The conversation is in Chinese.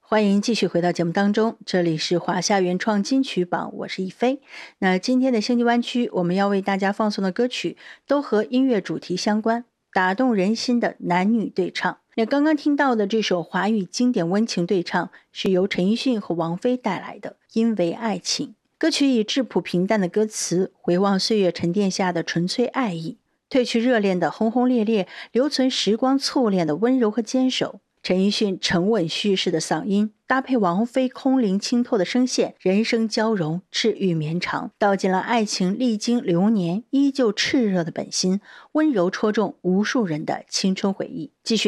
欢迎继续回到节目当中，这里是华夏原创金曲榜，我是一飞。那今天的星际湾区，我们要为大家放送的歌曲都和音乐主题相关，打动人心的男女对唱。那刚刚听到的这首华语经典温情对唱，是由陈奕迅和王菲带来的《因为爱情》。歌曲以质朴平淡的歌词，回望岁月沉淀下的纯粹爱意，褪去热恋的轰轰烈烈，留存时光淬炼的温柔和坚守。陈奕迅沉稳叙事的嗓音，搭配王菲空灵清透的声线，人声交融，治愈绵长，道尽了爱情历经流年依旧炽热的本心，温柔戳中无数人的青春回忆。继续